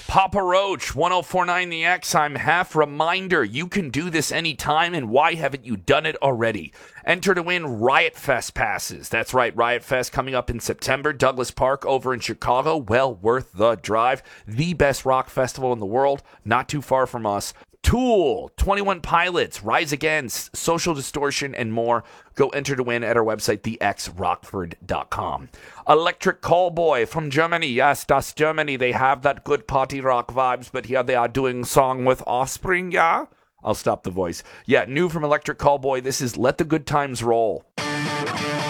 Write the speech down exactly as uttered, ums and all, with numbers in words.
Papa Roach, one oh four point nine The X. I'm half. Reminder, you can do this anytime, and why haven't you done it already? Enter to win Riot Fest passes. That's right, Riot Fest coming up in September. Douglas Park over in Chicago. Well worth the drive. The best rock festival in the world. Not too far from us. Tool, twenty-one Pilots, Rise Against, Social Distortion, and more. Go enter to win at our website, the x rockford dot com. Electric Callboy from Germany. Yes, that's Germany. They have that good party rock vibes, but here they are doing song with Offspring, yeah? I'll stop the voice. Yeah, new from Electric Callboy. This is Let the Good Times Roll.